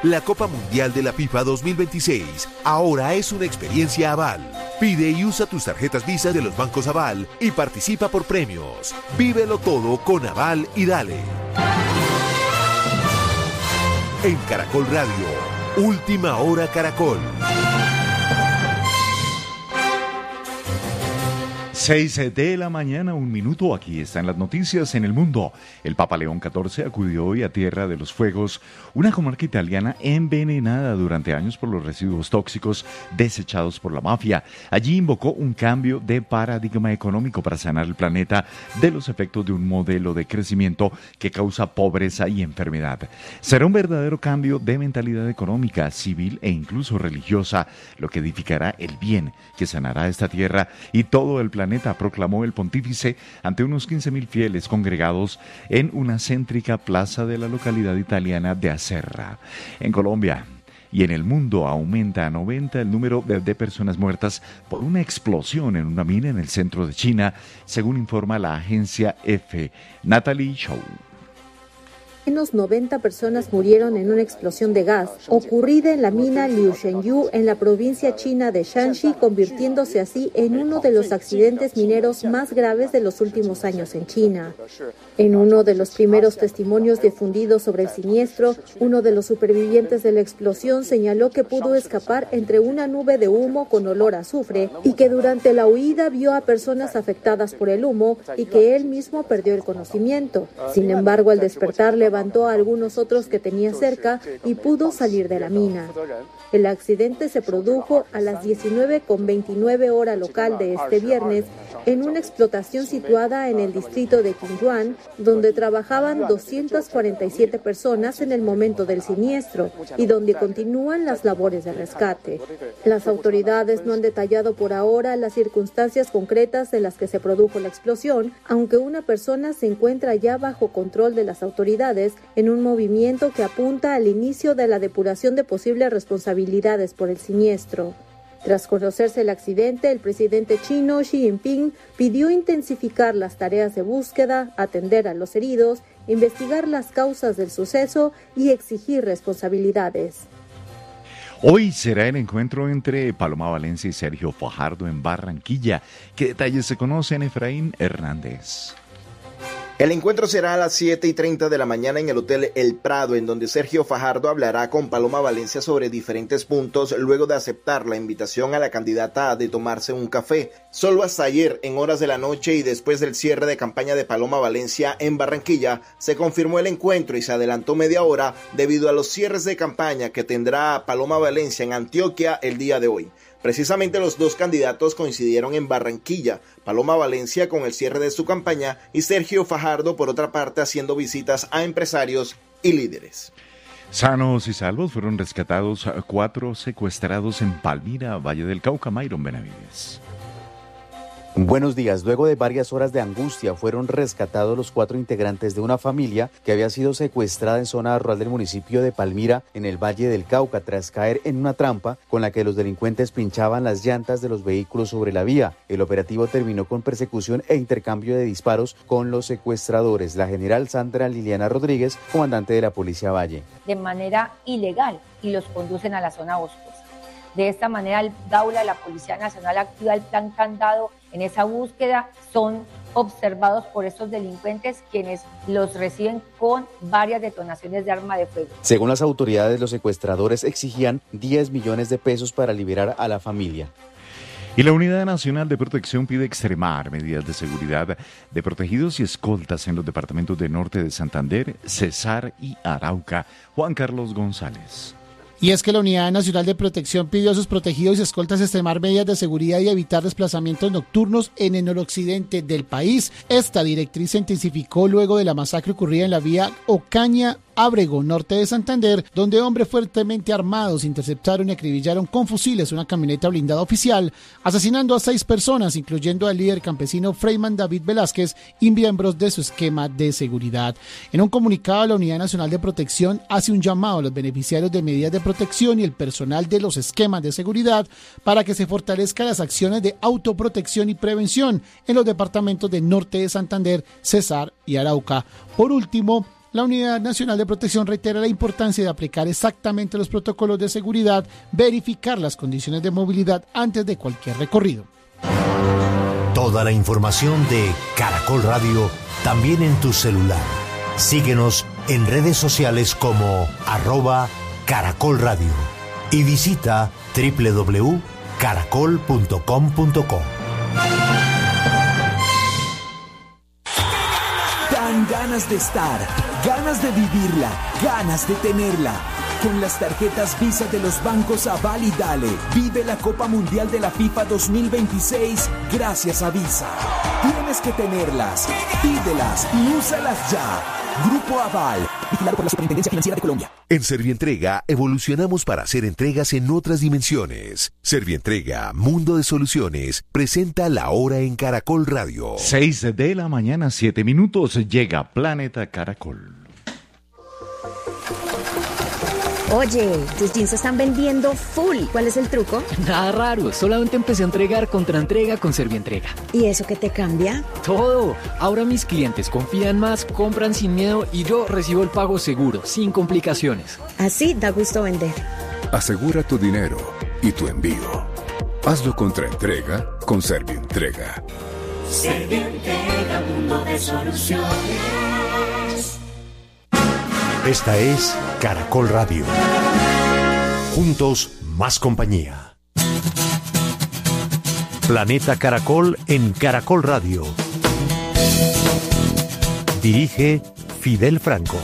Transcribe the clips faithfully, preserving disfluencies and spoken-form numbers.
La Copa Mundial de la FIFA dos mil veintiséis ahora es una experiencia Aval. Pide y usa tus tarjetas Visa de los bancos Aval y participa por premios. Vívelo todo con Aval y dale. En Caracol Radio, Última Hora Caracol. Seis de la mañana, un minuto. Aquí están las noticias en el mundo. El Papa León catorce acudió hoy a Tierra de los Fuegos, una comarca italiana envenenada durante años por los residuos tóxicos desechados por la mafia. Allí invocó un cambio de paradigma económico para sanar el planeta de los efectos de un modelo de crecimiento que causa pobreza y enfermedad. Será un verdadero cambio de mentalidad económica, civil e incluso religiosa, lo que edificará el bien, que sanará esta tierra y todo el planeta, proclamó el pontífice ante unos quince mil fieles congregados en una céntrica plaza de la localidad italiana de Acerra. En Colombia y en el mundo aumenta a noventa el número de, de personas muertas por una explosión en una mina en el centro de China, según informa la agencia EFE. Natalie Chou. Menos noventa personas murieron en una explosión de gas ocurrida en la mina Liushenyu en la provincia china de Shanxi, convirtiéndose así en uno de los accidentes mineros más graves de los últimos años en China. En uno de los primeros testimonios difundidos sobre el siniestro, uno de los supervivientes de la explosión señaló que pudo escapar entre una nube de humo con olor a azufre y que durante la huida vio a personas afectadas por el humo y que él mismo perdió el conocimiento. Sin embargo, al despertar levantó a algunos otros que tenía cerca y pudo salir de la mina. El accidente se produjo a las diecinueve con veintinueve hora local de este viernes en una explotación situada en el distrito de Qinyuan, donde trabajaban doscientas cuarenta y siete personas en el momento del siniestro y donde continúan las labores de rescate. Las autoridades no han detallado por ahora las circunstancias concretas en las que se produjo la explosión, aunque una persona se encuentra ya bajo control de las autoridades en un movimiento que apunta al inicio de la depuración de posibles responsabilidades por el siniestro. Tras conocerse el accidente, el presidente chino Xi Jinping pidió intensificar las tareas de búsqueda, atender a los heridos, investigar las causas del suceso y exigir responsabilidades. Hoy será el encuentro entre Paloma Valencia y Sergio Fajardo en Barranquilla. ¿Qué detalles se conocen, Efraín Hernández? El encuentro será a las siete y treinta de la mañana en el Hotel El Prado, en donde Sergio Fajardo hablará con Paloma Valencia sobre diferentes puntos luego de aceptar la invitación a la candidata de tomarse un café. Solo hasta ayer, en horas de la noche y después del cierre de campaña de Paloma Valencia en Barranquilla, se confirmó el encuentro y se adelantó media hora debido a los cierres de campaña que tendrá Paloma Valencia en Antioquia el día de hoy. Precisamente los dos candidatos coincidieron en Barranquilla, Paloma Valencia con el cierre de su campaña y Sergio Fajardo por otra parte haciendo visitas a empresarios y líderes. Sanos y salvos fueron rescatados cuatro secuestrados en Palmira, Valle del Cauca. Mayron Benavides. Buenos días. Luego de varias horas de angustia fueron rescatados los cuatro integrantes de una familia que había sido secuestrada en zona rural del municipio de Palmira, en el Valle del Cauca, tras caer en una trampa con la que los delincuentes pinchaban las llantas de los vehículos sobre la vía. El operativo terminó con persecución e intercambio de disparos con los secuestradores. La general Sandra Liliana Rodríguez, comandante de la Policía Valle. De manera ilegal y los conducen a la zona boscosa. De esta manera, el Gaula, la Policía Nacional, activa el plan Candado. En esa búsqueda son observados por estos delincuentes, quienes los reciben con varias detonaciones de arma de fuego. Según las autoridades, los secuestradores exigían diez millones de pesos para liberar a la familia. Y la Unidad Nacional de Protección pide extremar medidas de seguridad de protegidos y escoltas en los departamentos de Norte de Santander, Cesar y Arauca. Juan Carlos González. Y es que la Unidad Nacional de Protección pidió a sus protegidos y escoltas extremar medidas de seguridad y evitar desplazamientos nocturnos en el noroccidente del país. Esta directriz se intensificó luego de la masacre ocurrida en la vía Ocaña Ábrego, norte de Santander, donde hombres fuertemente armados interceptaron y acribillaron con fusiles una camioneta blindada oficial, asesinando a seis personas, incluyendo al líder campesino Freyman David Velázquez y miembros de su esquema de seguridad. En un comunicado, la Unidad Nacional de Protección hace un llamado a los beneficiarios de medidas de protección y el personal de los esquemas de seguridad para que se fortalezcan las acciones de autoprotección y prevención en los departamentos de Norte de Santander, Cesar y Arauca. Por último, La Unidad Nacional de Protección reitera la importancia de aplicar exactamente los protocolos de seguridad, verificar las condiciones de movilidad antes de cualquier recorrido. Toda la información de Caracol Radio también en tu celular. Síguenos en redes sociales como arroba Caracol Radio y visita doble u doble u doble u punto caracol punto com punto co. Dan ganas de estar, ganas de vivirla, ganas de tenerla. Con las tarjetas Visa de los bancos Aval y Dale, vive la Copa Mundial de la FIFA dos mil veintiséis gracias a Visa. Tienes que tenerlas, pídelas y úsalas ya. Grupo Aval, vigilado por la Superintendencia Financiera de Colombia. En Servientrega evolucionamos para hacer entregas en otras dimensiones. Servientrega, Mundo de Soluciones, presenta La Hora en Caracol Radio. seis de la mañana, siete minutos, llega Planeta Caracol. Oye, tus jeans se están vendiendo full. ¿Cuál es el truco? Nada raro, solamente empecé a entregar contra entrega con Servientrega. ¿Y eso qué te cambia? Todo. Ahora mis clientes confían más, compran sin miedo y yo recibo el pago seguro, sin complicaciones. Así da gusto vender. Asegura tu dinero y tu envío. Hazlo contra entrega con Servientrega. Servientrega, mundo de soluciones. Esta es Caracol Radio. Juntos, más compañía. Planeta Caracol en Caracol Radio. Dirige Fidel Franco.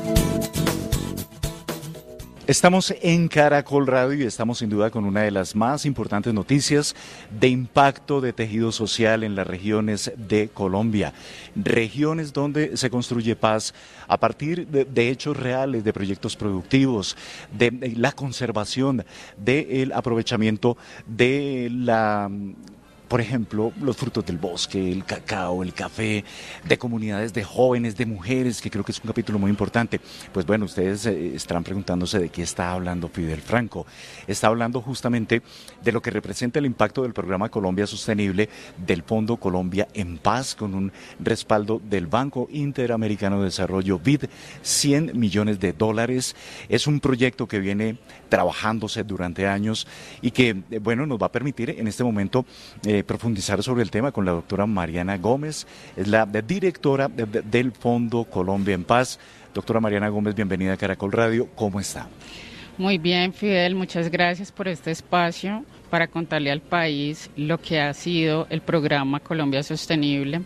Estamos en Caracol Radio y estamos sin duda con una de las más importantes noticias de impacto de tejido social en las regiones de Colombia. Regiones donde se construye paz a partir de, de hechos reales, de proyectos productivos, de, de la conservación, del aprovechamiento de la... Por ejemplo, los frutos del bosque, el cacao, el café, de comunidades de jóvenes, de mujeres, que creo que es un capítulo muy importante. Pues bueno, ustedes eh, estarán preguntándose de qué está hablando Fidel Franco. Está hablando justamente de lo que representa el impacto del programa Colombia Sostenible del Fondo Colombia en Paz, con un respaldo del Banco Interamericano de Desarrollo, B I D, cien millones de dólares. Es un proyecto que viene trabajándose durante años y que, eh, bueno, nos va a permitir en este momento... Eh, profundizar sobre el tema con la doctora Mariana Gómez, es la de, directora de, de, del Fondo Colombia en Paz. Doctora Mariana Gómez, bienvenida a Caracol Radio, ¿cómo está? Muy bien, Fidel, muchas gracias por este espacio para contarle al país lo que ha sido el programa Colombia Sostenible.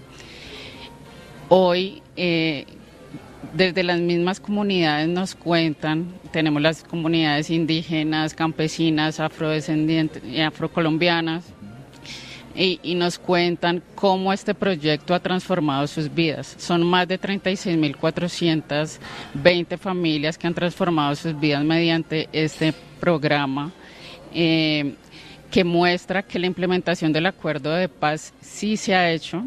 Hoy, eh, desde las mismas comunidades nos cuentan, tenemos las comunidades indígenas, campesinas, afrodescendientes y afrocolombianas, Y, y nos cuentan cómo este proyecto ha transformado sus vidas. Son más de treinta y seis mil cuatrocientas veinte familias que han transformado sus vidas mediante este programa, eh, que muestra que la implementación del acuerdo de paz sí se ha hecho,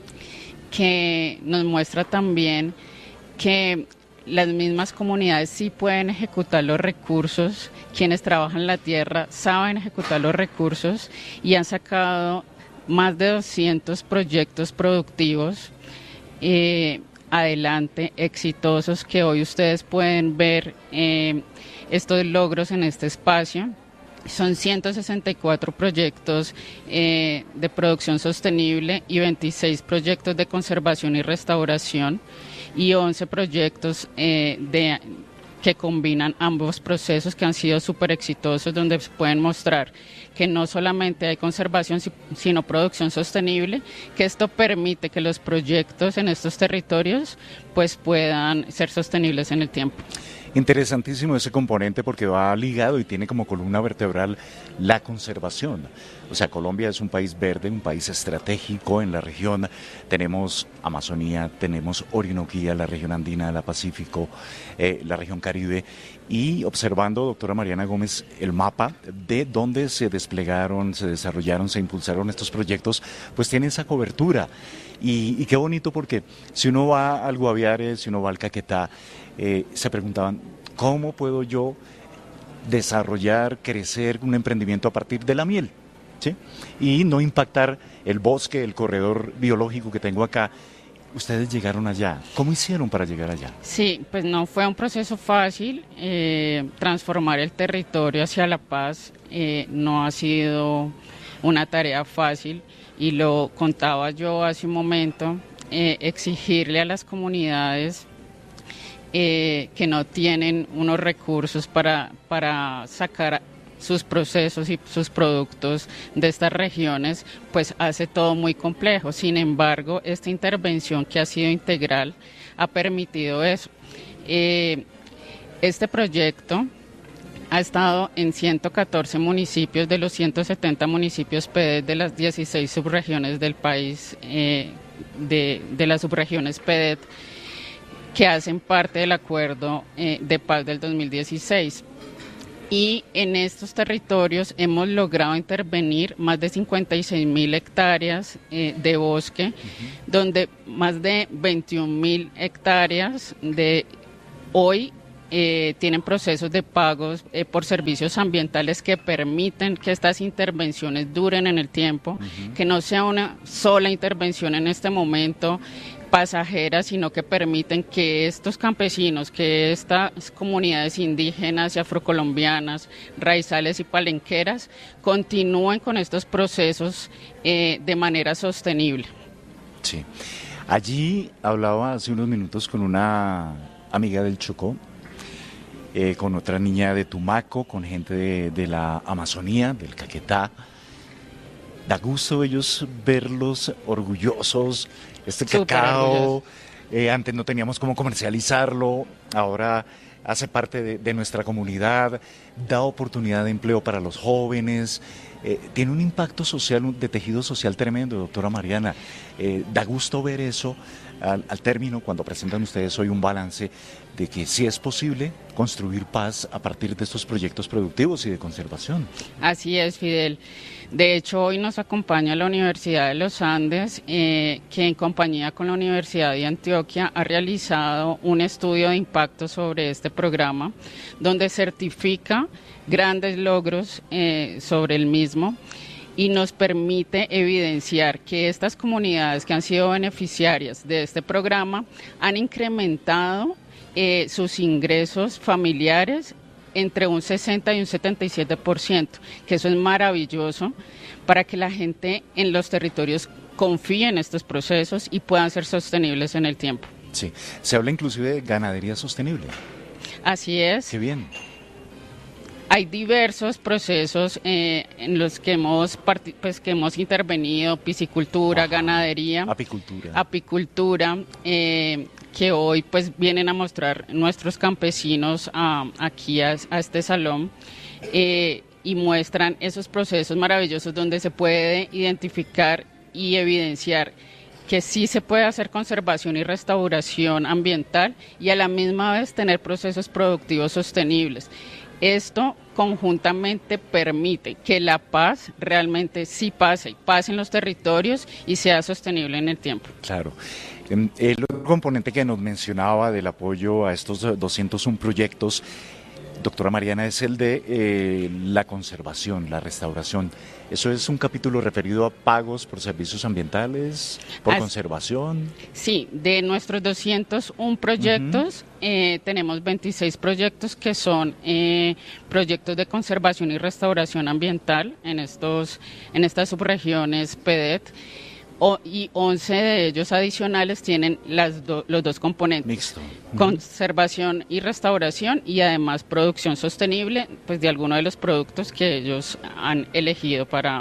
que nos muestra también que las mismas comunidades sí pueden ejecutar los recursos, quienes trabajan la tierra saben ejecutar los recursos y han sacado más de doscientos proyectos productivos eh, adelante, exitosos, que hoy ustedes pueden ver eh, estos logros en este espacio. Son ciento sesenta y cuatro proyectos eh, de producción sostenible y veintiséis proyectos de conservación y restauración y once proyectos eh, de, que combinan ambos procesos que han sido súper exitosos, donde se pueden mostrar que no solamente hay conservación, sino producción sostenible, que esto permite que los proyectos en estos territorios pues puedan ser sostenibles en el tiempo. Interesantísimo ese componente porque va ligado y tiene como columna vertebral la conservación. O sea, Colombia es un país verde, un país estratégico en la región. Tenemos Amazonía, tenemos Orinoquía, la región andina, la Pacífico, eh, la región Caribe. Y observando, doctora Mariana Gómez, el mapa de dónde se desplegaron, se desarrollaron, se impulsaron estos proyectos, pues tiene esa cobertura. Y, y qué bonito porque si uno va al Guaviare, si uno va al Caquetá, eh, se preguntaban, ¿cómo puedo yo desarrollar, crecer un emprendimiento a partir de la miel? ¿Sí? Y no impactar el bosque, el corredor biológico que tengo acá, ustedes llegaron allá. ¿Cómo hicieron para llegar allá? Sí, pues no fue un proceso fácil. Eh, transformar el territorio hacia la paz eh, no ha sido una tarea fácil, y lo contaba yo hace un momento, eh, exigirle a las comunidades eh, que no tienen unos recursos para, para sacar sus procesos y sus productos de estas regiones, pues hace todo muy complejo. Sin embargo, esta intervención que ha sido integral ha permitido eso. Eh, este proyecto ha estado en ciento catorce municipios de los ciento setenta municipios P D E T de las dieciséis subregiones del país, eh, de, de las subregiones P D E T que hacen parte del Acuerdo eh, de Paz del dos mil dieciséis. Y en estos territorios hemos logrado intervenir más de cincuenta y seis mil hectáreas eh, de bosque, uh-huh. donde más de veintiún mil hectáreas de hoy Eh, tienen procesos de pagos eh, por servicios ambientales que permiten que estas intervenciones duren en el tiempo, uh-huh. que no sea una sola intervención en este momento pasajera, sino que permiten que estos campesinos, que estas comunidades indígenas y afrocolombianas, raizales y palenqueras, continúen con estos procesos eh, de manera sostenible. Sí. Allí hablaba hace unos minutos con una amiga del Chocó, Eh, con otra niña de Tumaco, con gente de, de la Amazonía, del Caquetá. Da gusto ellos verlos orgullosos, este Súper cacao, orgulloso. eh, antes no teníamos cómo comercializarlo, ahora hace parte de, de nuestra comunidad, da oportunidad de empleo para los jóvenes, eh, tiene un impacto social, un, de tejido social tremendo, doctora Mariana. Eh, da gusto ver eso al, al término, cuando presentan ustedes hoy un balance de que sí es posible construir paz a partir de estos proyectos productivos y de conservación. Así es, Fidel. De hecho, hoy nos acompaña la Universidad de los Andes, eh, que en compañía con la Universidad de Antioquia ha realizado un estudio de impacto sobre este programa, donde certifica grandes logros eh, sobre el mismo y nos permite evidenciar que estas comunidades que han sido beneficiarias de este programa han incrementado eh, sus ingresos familiares entre un sesenta y un setenta y siete por ciento, que eso es maravilloso para que la gente en los territorios confíe en estos procesos y puedan ser sostenibles en el tiempo. Sí, se habla inclusive de ganadería sostenible. Así es. Qué bien. Hay diversos procesos eh, en los que hemos parti- pues, que hemos intervenido: piscicultura, Ajá. ganadería, apicultura, apicultura eh, que hoy pues vienen a mostrar nuestros campesinos uh, aquí a, a este salón eh, y muestran esos procesos maravillosos donde se puede identificar y evidenciar que sí se puede hacer conservación y restauración ambiental y a la misma vez tener procesos productivos sostenibles. Esto conjuntamente permite que la paz realmente sí pase, pase en los territorios y sea sostenible en el tiempo. Claro. El otro componente que nos mencionaba del apoyo a estos doscientos uno proyectos, doctora Mariana, es el de eh, la conservación, la restauración. ¿Eso es un capítulo referido a pagos por servicios ambientales, por As, conservación? Sí, de nuestros doscientos uno proyectos, uh-huh. eh, tenemos veintiséis proyectos que son eh, proyectos de conservación y restauración ambiental en, estos, en estas subregiones P D E T. O, y once de ellos adicionales tienen las do, los dos componentes, Mixto. Conservación y restauración y además producción sostenible pues de algunos de los productos que ellos han elegido para,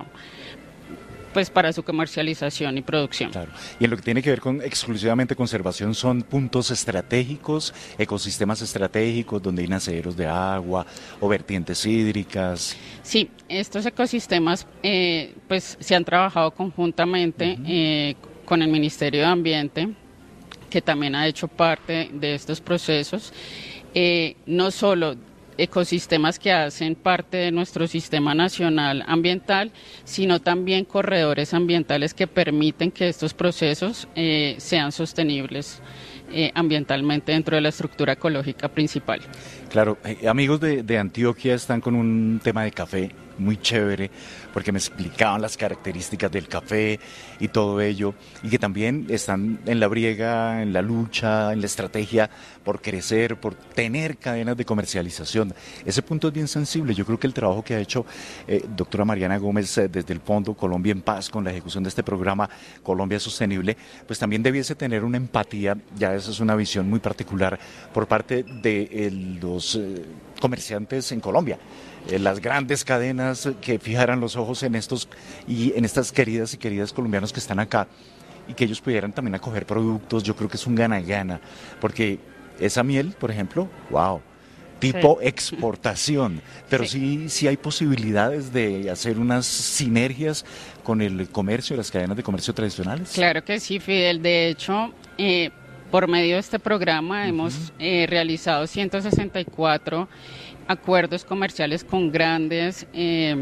pues, para su comercialización y producción. Claro. Y en lo que tiene que ver con exclusivamente conservación, son puntos estratégicos, ecosistemas estratégicos donde hay naceros de agua o vertientes hídricas. Sí, estos ecosistemas eh, pues se han trabajado conjuntamente uh-huh. eh, con el Ministerio de Ambiente, que también ha hecho parte de estos procesos, eh, no solo ecosistemas que hacen parte de nuestro sistema nacional ambiental, sino también corredores ambientales que permiten que estos procesos eh, sean sostenibles eh, ambientalmente dentro de la estructura ecológica principal. Claro, eh, amigos de, de Antioquia están con un tema de café muy chévere, porque me explicaban las características del café y todo ello, y que también están en la briega, en la lucha, en la estrategia por crecer, por tener cadenas de comercialización. Ese punto es bien sensible. Yo creo que el trabajo que ha hecho eh, doctora Mariana Gómez eh, desde el Fondo Colombia en Paz con la ejecución de este programa Colombia Sostenible, pues también debiese tener una empatía, ya esa es una visión muy particular por parte de eh, los eh, comerciantes en Colombia. Eh, las grandes cadenas que fijaran los ojos en estos y en estas queridas y queridas colombianos que están acá y que ellos pudieran también acoger productos. Yo creo que es un gana-gana, porque esa miel, por ejemplo, wow, tipo sí. exportación, pero sí. sí, sí hay posibilidades de hacer unas sinergias con el comercio, las cadenas de comercio tradicionales. Claro que sí, Fidel. De hecho, eh, por medio de este programa uh-huh. hemos eh, realizado ciento sesenta y cuatro acuerdos comerciales con grandes eh,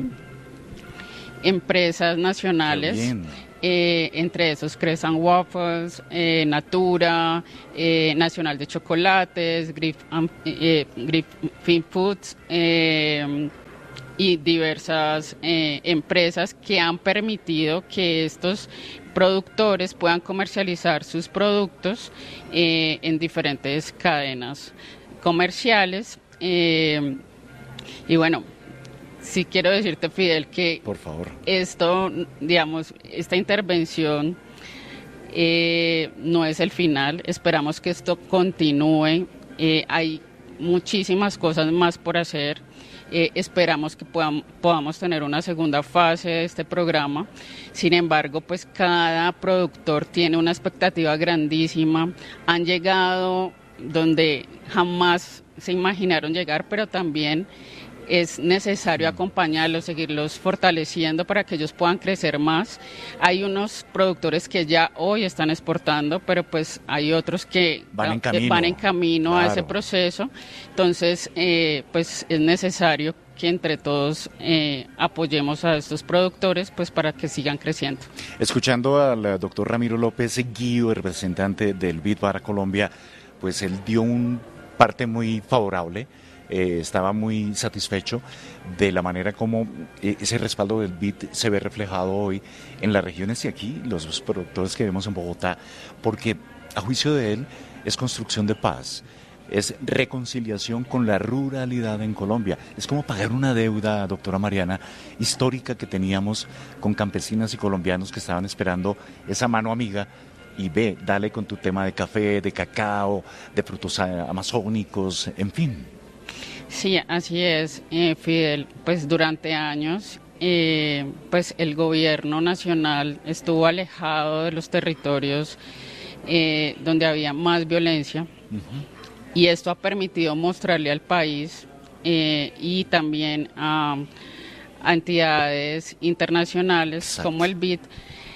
empresas nacionales, eh, entre esos Crescent Waffles, eh, Natura, eh, Nacional de Chocolates, Griffin eh, eh, Foods eh, y diversas eh, empresas que han permitido que estos productores puedan comercializar sus productos eh, en diferentes cadenas comerciales. Eh, y bueno, sí quiero decirte, Fidel, que por favor, esto, digamos, esta intervención eh, no es el final. Esperamos que esto continúe. Eh, hay muchísimas cosas más por hacer. Eh, esperamos que podam, podamos tener una segunda fase de este programa. Sin embargo, pues cada productor tiene una expectativa grandísima. Han llegado donde jamás se imaginaron llegar, pero también es necesario acompañarlos, seguirlos fortaleciendo para que ellos puedan crecer más. Hay unos productores que ya hoy están exportando, pero pues hay otros que van en camino, van en camino claro. a ese proceso. Entonces, eh, pues es necesario que entre todos eh, apoyemos a estos productores pues para que sigan creciendo. Escuchando al doctor Ramiro López Guío, representante del B I D para Colombia, pues él dio un parte muy favorable. Eh, estaba muy satisfecho de la manera como eh, ese respaldo del B I D se ve reflejado hoy en las regiones y aquí los productores que vemos en Bogotá, porque a juicio de él es construcción de paz, es reconciliación con la ruralidad en Colombia. Es como pagar una deuda, doctora Mariana, histórica que teníamos con campesinas y colombianos que estaban esperando esa mano amiga. Y ve, dale con tu tema de café, de cacao, de frutos amazónicos, en fin. Sí, así es, eh, Fidel. Pues durante años, eh, pues el gobierno nacional estuvo alejado de los territorios eh, donde había más violencia, uh-huh. y esto ha permitido mostrarle al país eh, y también a, a entidades internacionales Exacto. como el B I D,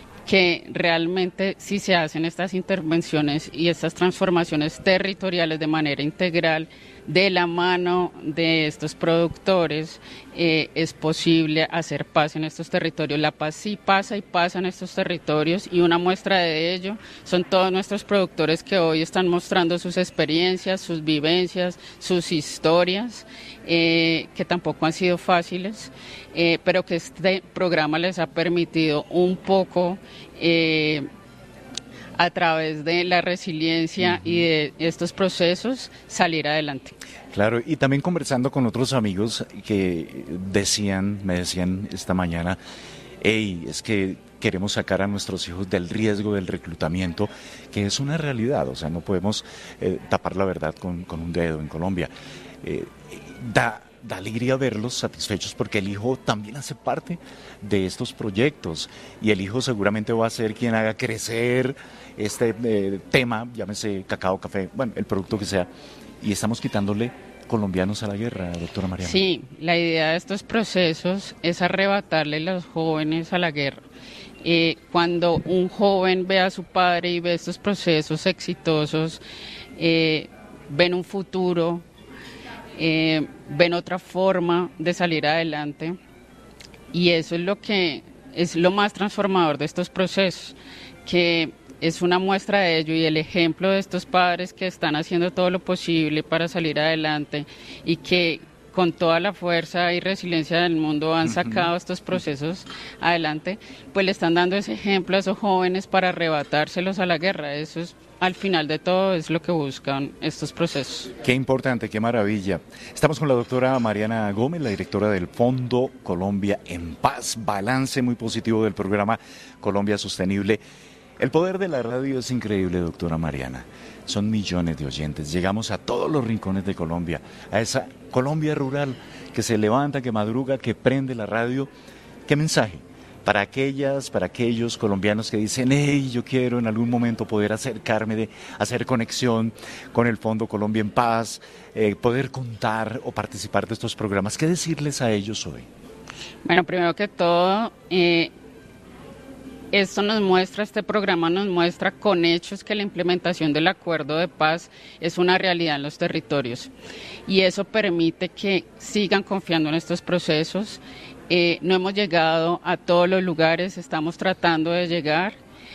que realmente si se hacen estas intervenciones y estas transformaciones territoriales de manera integral, de la mano de estos productores, eh, es posible hacer paz en estos territorios. La paz sí pasa y pasa en estos territorios, y una muestra de ello son todos nuestros productores que hoy están mostrando sus experiencias, sus vivencias, sus historias, eh, que tampoco han sido fáciles, eh, pero que este programa les ha permitido un poco eh, a través de la resiliencia uh-huh. y de estos procesos salir adelante. Claro, y también conversando con otros amigos que decían, me decían esta mañana, hey, es que queremos sacar a nuestros hijos del riesgo del reclutamiento, que es una realidad, o sea, no podemos eh, tapar la verdad con, con un dedo en Colombia. Eh, da, da alegría verlos satisfechos porque el hijo también hace parte de estos proyectos y el hijo seguramente va a ser quien haga crecer este eh, tema, llámese cacao, café, bueno, el producto que sea, y estamos quitándole colombianos a la guerra, doctora Mariana. Sí, la idea de estos procesos es arrebatarle a los jóvenes a la guerra. Eh, cuando un joven ve a su padre y ve estos procesos exitosos, eh, ven un futuro, eh, ven otra forma de salir adelante, y eso es lo que es lo más transformador de estos procesos, que es una muestra de ello y el ejemplo de estos padres que están haciendo todo lo posible para salir adelante y que con toda la fuerza y resiliencia del mundo han sacado uh-huh. estos procesos adelante, pues le están dando ese ejemplo a esos jóvenes para arrebatárselos a la guerra. Eso es, al final de todo, es lo que buscan estos procesos. Qué importante, qué maravilla. Estamos con la doctora Mariana Gómez, la directora del Fondo Colombia en Paz, balance muy positivo del programa Colombia Sostenible. El poder de la radio es increíble, doctora Mariana. Son millones de oyentes, llegamos a todos los rincones de Colombia, a esa Colombia rural que se levanta, que madruga, que prende la radio. ¿Qué mensaje? Para aquellas, para aquellos colombianos que dicen, hey, yo quiero en algún momento poder acercarme, de hacer conexión con el Fondo Colombia en Paz, eh, poder contar o participar de estos programas. ¿Qué decirles a ellos hoy? Bueno, primero que todo, eh, esto nos muestra, este programa nos muestra con hechos que la implementación del acuerdo de paz es una realidad en los territorios y eso permite que sigan confiando en estos procesos. Eh, no hemos llegado a todos los lugares, estamos tratando de llegar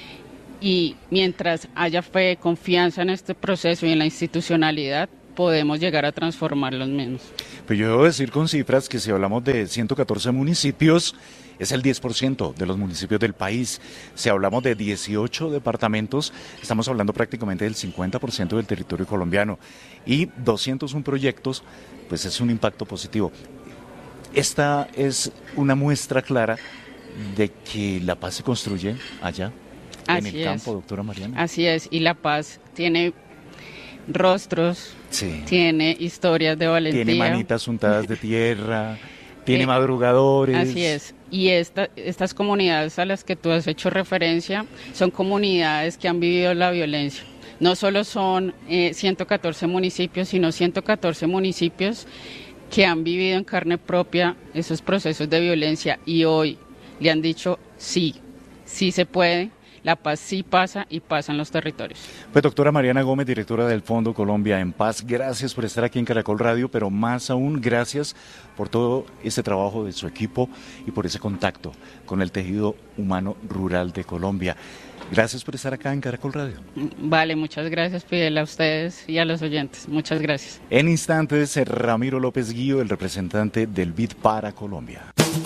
y mientras haya fe, confianza en este proceso y en la institucionalidad, podemos llegar a transformar los mismos. Pues yo debo decir con cifras que si hablamos de ciento catorce municipios, es el diez por ciento de los municipios del país. Si hablamos de dieciocho departamentos, estamos hablando prácticamente del cincuenta por ciento del territorio colombiano. Y doscientos uno proyectos, pues es un impacto positivo. Esta es una muestra clara de que la paz se construye allá, Así en el es. campo, doctora Mariana. Así es, y la paz tiene rostros, sí. tiene historias de valentía. Tiene manitas untadas de tierra, tiene eh, madrugadores. Así es, y esta, estas comunidades a las que tú has hecho referencia son comunidades que han vivido la violencia. No solo son eh, ciento catorce municipios, sino ciento catorce municipios que han vivido en carne propia esos procesos de violencia y hoy le han dicho sí, sí se puede, la paz sí pasa y pasa en los territorios. Pues doctora Mariana Gómez, directora del Fondo Colombia en Paz, gracias por estar aquí en Caracol Radio, pero más aún gracias por todo este trabajo de su equipo y por ese contacto con el tejido humano rural de Colombia. Gracias por estar acá en Caracol Radio. Vale, muchas gracias, Fidel, a ustedes y a los oyentes. Muchas gracias. En instantes, Ramiro López Guío, el representante del B I D para Colombia.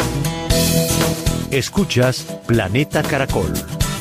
Escuchas Planeta Caracol.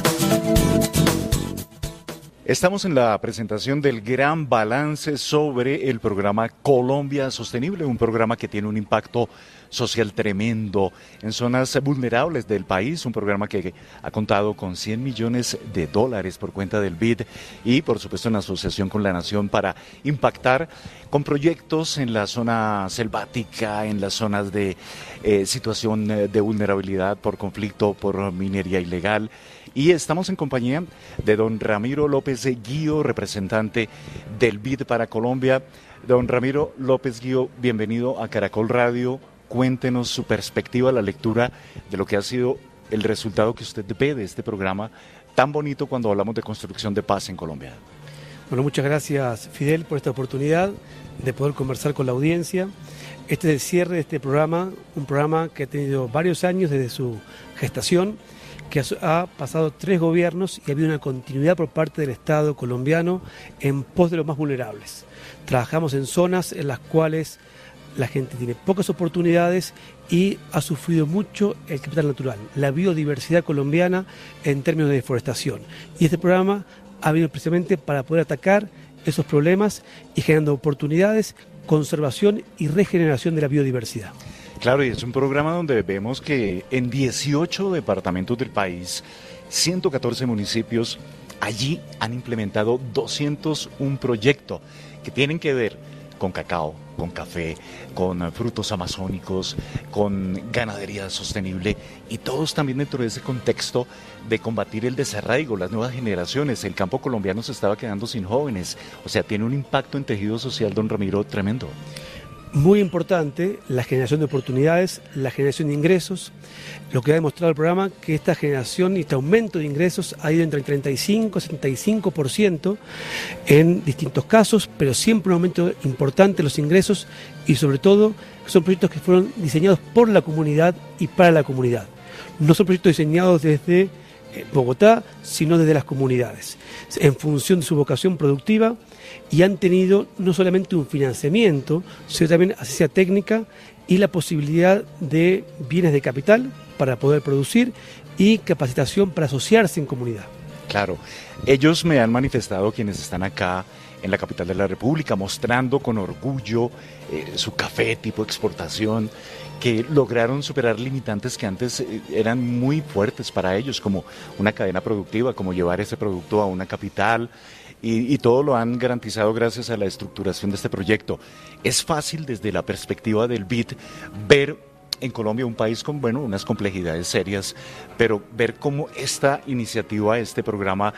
Estamos en la presentación del gran balance sobre el programa Colombia Sostenible, un programa que tiene un impacto social tremendo en zonas vulnerables del país, un programa que ha contado con cien millones de dólares por cuenta del B I D y por supuesto en asociación con la Nación para impactar con proyectos en la zona selvática, en las zonas de eh, situación de vulnerabilidad por conflicto, por minería ilegal. Y estamos en compañía de don Ramiro López Guío, representante del B I D para Colombia. Don Ramiro López Guío, bienvenido a Caracol Radio. Cuéntenos su perspectiva, la lectura de lo que ha sido el resultado que usted ve de este programa tan bonito cuando hablamos de construcción de paz en Colombia. Bueno, muchas gracias, Fidel, por esta oportunidad de poder conversar con la audiencia. Este es el cierre de este programa, un programa que ha tenido varios años desde su gestación, que ha pasado tres gobiernos y ha habido una continuidad por parte del Estado colombiano en pos de los más vulnerables. Trabajamos en zonas en las cuales la gente tiene pocas oportunidades y ha sufrido mucho el capital natural, la biodiversidad colombiana en términos de deforestación. Y este programa ha venido precisamente para poder atacar esos problemas y generando oportunidades, conservación y regeneración de la biodiversidad. Claro, y es un programa donde vemos que en dieciocho departamentos del país, ciento catorce municipios, allí han implementado doscientos uno proyectos que tienen que ver con cacao, con café, con frutos amazónicos, con ganadería sostenible y todos también dentro de ese contexto de combatir el desarraigo, las nuevas generaciones. El campo colombiano se estaba quedando sin jóvenes, o sea, tiene un impacto en tejido social, don Ramiro, tremendo. Muy importante la generación de oportunidades, la generación de ingresos, lo que ha demostrado el programa que esta generación y este aumento de ingresos ha ido entre el treinta y cinco y setenta y cinco por ciento en distintos casos, pero siempre un aumento importante de los ingresos y sobre todo son proyectos que fueron diseñados por la comunidad y para la comunidad. No son proyectos diseñados desde Bogotá, sino desde las comunidades, en función de su vocación productiva y han tenido no solamente un financiamiento, sino también asistencia técnica y la posibilidad de bienes de capital para poder producir y capacitación para asociarse en comunidad. Claro, ellos me han manifestado, quienes están acá en la capital de la República, mostrando con orgullo eh, su café tipo exportación, que lograron superar limitantes que antes eh, eran muy fuertes para ellos, como una cadena productiva, como llevar ese producto a una capital, y, y todo lo han garantizado gracias a la estructuración de este proyecto. Es fácil desde la perspectiva del B I D ver en Colombia, un país con, bueno, unas complejidades serias, pero ver cómo esta iniciativa, este programa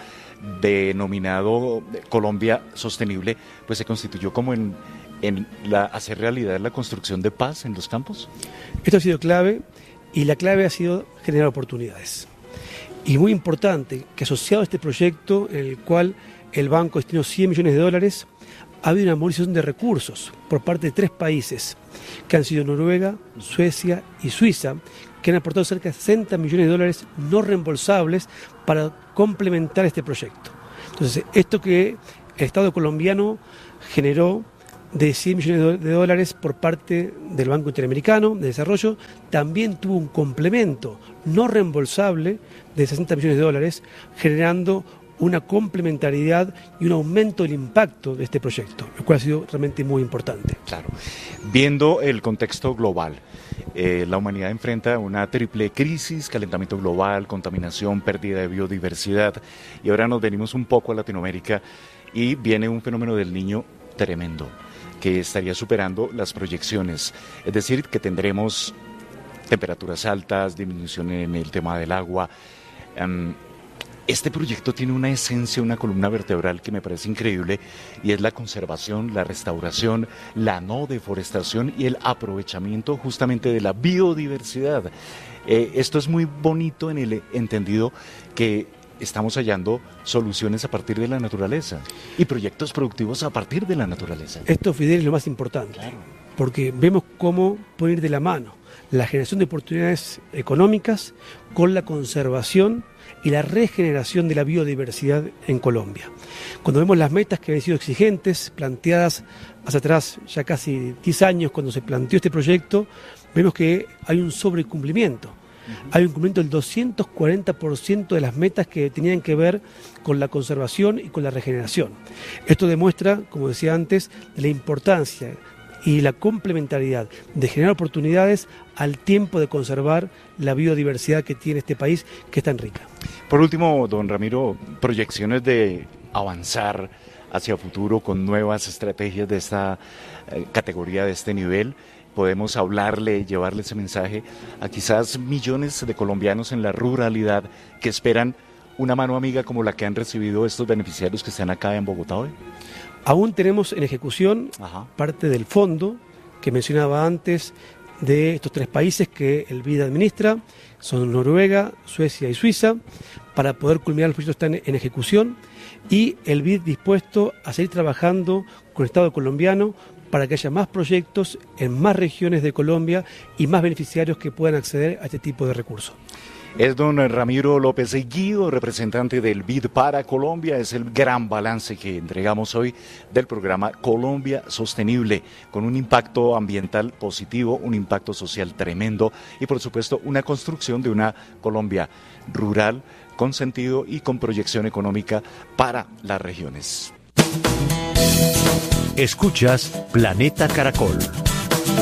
denominado Colombia Sostenible, pues se constituyó como en, en la, hacer realidad la construcción de paz en los campos. Esto ha sido clave, y la clave ha sido generar oportunidades. Y muy importante que asociado a este proyecto, en el cual el banco destinó cien millones de dólares, ha habido una movilización de recursos por parte de tres países, que han sido Noruega, Suecia y Suiza, que han aportado cerca de sesenta millones de dólares no reembolsables para complementar este proyecto. Entonces, esto que el Estado colombiano generó de cien millones de dólares por parte del Banco Interamericano de Desarrollo, también tuvo un complemento no reembolsable de sesenta millones de dólares, generando una complementariedad y un aumento del impacto de este proyecto, lo cual ha sido realmente muy importante. Claro. Viendo el contexto global, eh, la humanidad enfrenta una triple crisis: calentamiento global, contaminación, pérdida de biodiversidad, y ahora nos venimos un poco a Latinoamérica y viene un fenómeno del Niño tremendo, que estaría superando las proyecciones, es decir, que tendremos temperaturas altas, disminución en el tema del agua. Um, Este proyecto tiene una esencia, una columna vertebral que me parece increíble, y es la conservación, la restauración, la no deforestación y el aprovechamiento justamente de la biodiversidad. Eh, esto es muy bonito en el entendido que estamos hallando soluciones a partir de la naturaleza y proyectos productivos a partir de la naturaleza. Esto, Fidel, es lo más importante, claro, porque vemos cómo puede ir de la mano la generación de oportunidades económicas con la conservación y la regeneración de la biodiversidad en Colombia. Cuando vemos las metas que han sido exigentes, planteadas hacia atrás ya casi diez años cuando se planteó este proyecto, vemos que hay un sobrecumplimiento. Uh-huh. Hay un cumplimiento del doscientos cuarenta por ciento de las metas que tenían que ver con la conservación y con la regeneración. Esto demuestra, como decía antes, la importancia y la complementariedad de generar oportunidades al tiempo de conservar la biodiversidad que tiene este país, que es tan rica. Por último, don Ramiro, proyecciones de avanzar hacia el futuro con nuevas estrategias de esta eh, categoría, de este nivel. Podemos hablarle, llevarle ese mensaje a quizás millones de colombianos en la ruralidad que esperan una mano amiga como la que han recibido estos beneficiarios que están acá en Bogotá hoy. Aún tenemos en ejecución Ajá. parte del fondo que mencionaba antes de estos tres países que el B I D administra, son Noruega, Suecia y Suiza, para poder culminar los proyectos que están en ejecución, y el B I D dispuesto a seguir trabajando con el Estado colombiano para que haya más proyectos en más regiones de Colombia y más beneficiarios que puedan acceder a este tipo de recursos. Es don Ramiro López Guido, representante del B I D para Colombia. Es el gran balance que entregamos hoy del programa Colombia Sostenible, con un impacto ambiental positivo, un impacto social tremendo y por supuesto una construcción de una Colombia rural con sentido y con proyección económica para las regiones. Escuchas Planeta Caracol.